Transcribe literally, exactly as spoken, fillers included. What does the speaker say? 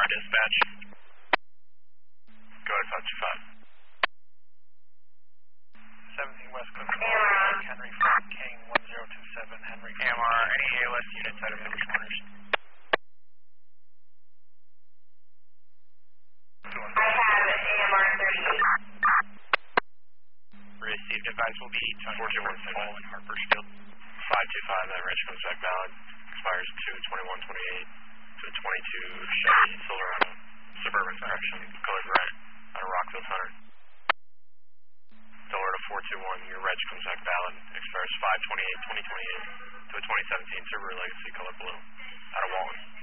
R dispatch. Go ahead, five two five. seventeen West Clifton, Henry Frank King, one zero two seven, Henry. A M R, any A O S units out of the responders? I have A M R thirty-eight. Received advice will be four zero one seven in Harper's Field. five two five, that reg comes back valid. Expires two twenty-one twenty-eight to a twenty-two Chevy Silverado Suburban correction, colored red, out of Rockville Center. Delaware to four two one, your reg comes back valid. Expires five twenty-eight twenty twenty-eight to a twenty seventeen Subaru Legacy, color blue, out of Walton.